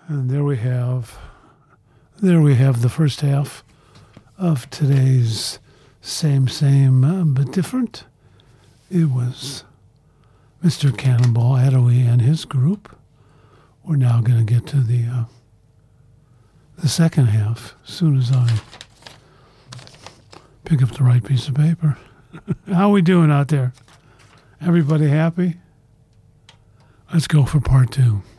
And there we have the first half of today's Same but Different. It was Mr. Cannonball Adderley and his group. We're now going to get to the second half as soon as I pick up the right piece of paper. How we doing out there? Everybody happy? Let's go for part 2.